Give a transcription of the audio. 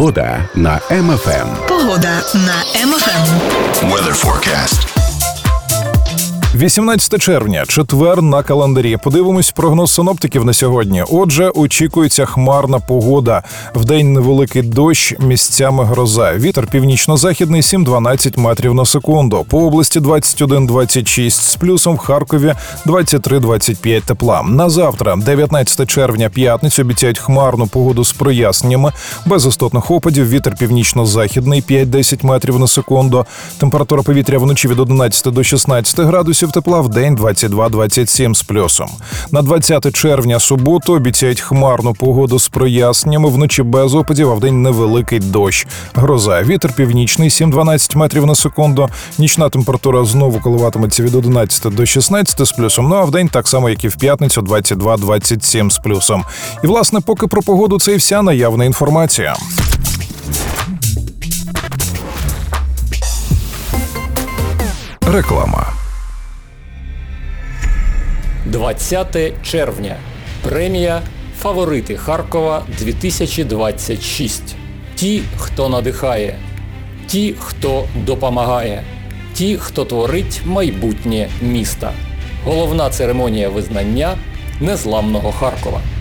Погода на МФМ. Погода на МФМ. Weather forecast. 18 червня, четвер на календарі. Подивимось прогноз синоптиків на сьогодні. Отже, очікується хмарна погода. Вдень невеликий дощ, місцями гроза. Вітер північно-західний 7-12 метрів на секунду. По області 21-26, з плюсом в Харкові 23-25 тепла. На завтра, 19 червня, п'ятницю, обіцяють хмарну погоду з проясненнями. Без істотних опадів, вітер північно-західний 5-10 метрів на секунду. Температура повітря вночі від 11 до 16 градусів тепла, в день 22-27 з плюсом. На 20 червня, суботу, обіцяють хмарну погоду з проясненнями, вночі без опадів, а вдень невеликий дощ. Гроза. Вітер північний 7-12 метрів на секунду. Нічна температура знову коливатиметься від 11 до 16 з плюсом, ну а вдень так само, як і в п'ятницю, 22-27 з плюсом. І, власне, поки про погоду це і вся наявна інформація. Реклама. 20 червня. Премія «Фаворити Харкова 2026». Ті, хто надихає, ті, хто допомагає, ті, хто творить майбутнє міста. Головна церемонія визнання незламного Харкова.